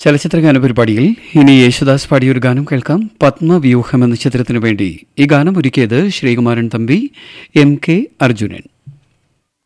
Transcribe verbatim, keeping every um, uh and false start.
ചലച്ചിത്രഗാന പരിപാടിയിൽ ഇനി യേശുദാസ് പാടിയൊരു ഗാനം കേൾക്കാം. പത്മവ്യൂഹം എന്ന ചിത്രത്തിനു വേണ്ടി ഈ ഗാനം ഒരുക്കിയത് ശ്രീകുമാരൻ തമ്പി, എം കെ അർജുനൻ.